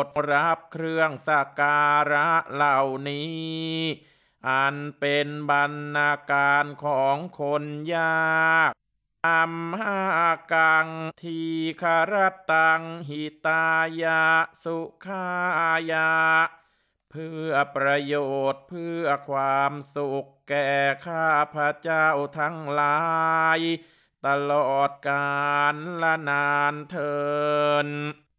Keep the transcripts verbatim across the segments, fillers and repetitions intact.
ดรับเครื่องสักการะเหล่านี้อันเป็นบรรณาการของคนยากอัมหากังทีคารตังหิตายะสุขายะเพื่อประโยชน์เพื่อความสุขแก่ข้าพระเจ้าทั้งหลายตลอดกาลละนานเทิน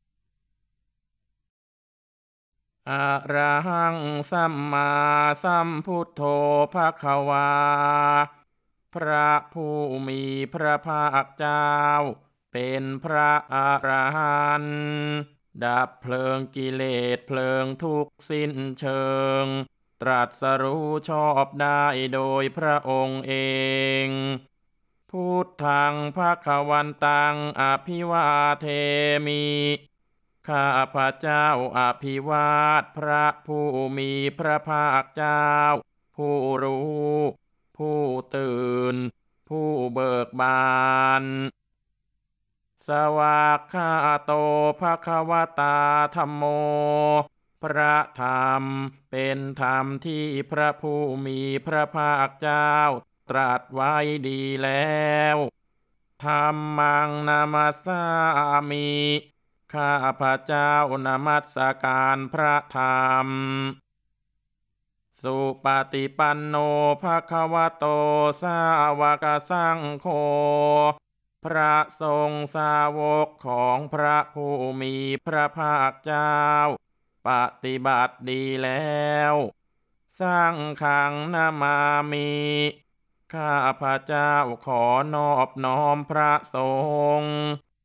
อะระหังสัมมาสัมพุทโธภควาพระผู้มีพระภาคเจ้าเป็นพระอรหันต์ดับเพลิงกิเลสเพลิงทุกข์สิ้นเชิงตรัสรู้ชอบได้โดยพระองค์เองพุทธังภควันตังอภิวาเทมิข้าพระเจ้าอภิวาทพระผู้มีพระภาคเจ้าผู้รู้ผู้ตื่นผู้เบิกบานสวากขาโตภควตาธัมโมพระธรรมเป็นธรรมที่พระผู้มีพระภาคเจ้าตรัสไว้ดีแล้วธัมมังนามัสสามิข้าพระเจ้านมัสการพระธรรมสุปฏิปันโนภควโตสาวกสังโฆพระสงฆ์สาวกของพระผู้มีพระภาคเจ้าปฏิบัติดีแล้วสร้างขังนามามิข้าพระเจ้าขอนอบน้อมพระสงฆ์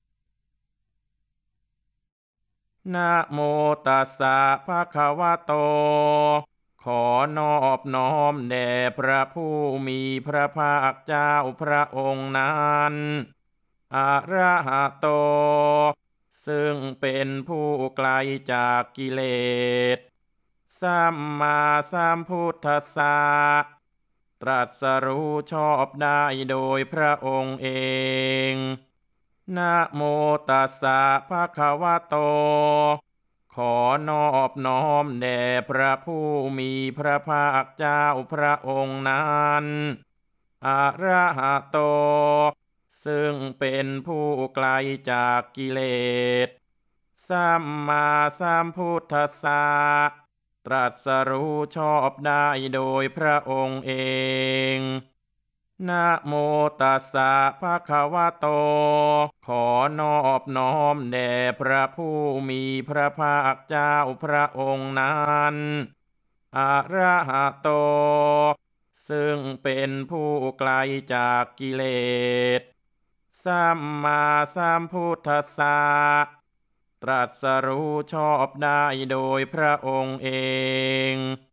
นะโมตัสสะภะคะวะโตขอนอบน้อมแด่พระผู้มีพระภาคเจ้าพระองค์นั้นอะระหะโตซึ่งเป็นผู้ไกลจากกิเลสสัมมาสัมพุทธัสสะตรัสรู้ชอบได้โดยพระองค์เองนะโมตัสสะภะคะวะโตขอนอบน้อมแด่พระผู้มีพระภาคเจ้าพระองค์นั้นอะระหะโตซึ่งเป็นผู้ไกลจากกิเลสสัมมาสัมพุทธัสสะตรัสรู้ชอบได้โดยพระองค์เองนะโมตัสสะภะคะวะโตขอนอบน้อมแด่พระผู้มีพระภาคเจ้าพระองค์นั้นอะระหะโตซึ่งเป็นผู้ไกลจากกิเลสสัมมาสัมพุทธัสสะตรัสรู้ชอบได้โดยพระองค์เอง